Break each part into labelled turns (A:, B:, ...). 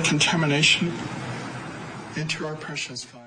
A: contamination into our precious vine.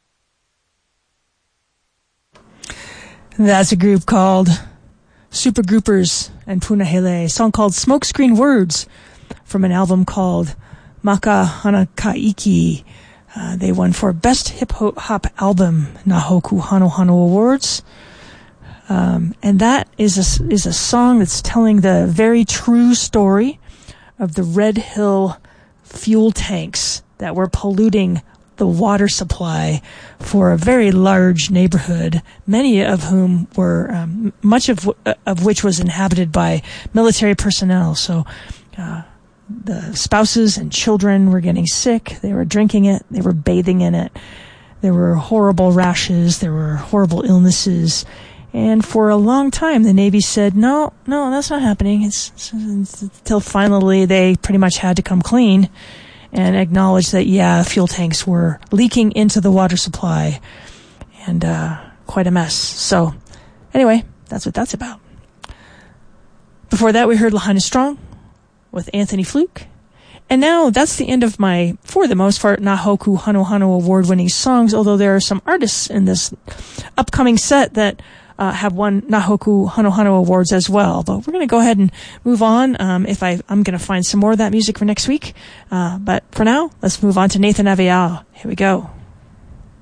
B: That's a group called Supergroupers and Punahele, a song called Smokescreen Words from an album called Maka Hanakaiki. They won for Best Hip Hop Album Nahoku Hano Hano Awards. And that is a song that's telling the very true story of the Red Hill fuel tanks that were polluting the water supply for a very large neighborhood, many of whom were, much of which was inhabited by military personnel. So, the spouses and children were getting sick. They were drinking it. They were bathing in it. There were horrible rashes. There were horrible illnesses. And for a long time, the Navy said, no, that's not happening. It's until finally they pretty much had to come clean and acknowledge that, yeah, fuel tanks were leaking into the water supply and quite a mess. So anyway, that's what that's about. Before that, we heard Lahaina Strong with Anthony Fluke. And now that's the end of my, for the most part, Nahoku Hano Hano award-winning songs, although there are some artists in this upcoming set that have won Nahoku Hano Hano awards as well. But we're going to go ahead and move on. I'm going to find some more of that music for next week. But for now, let's move on to Nathan Avial. Here we go.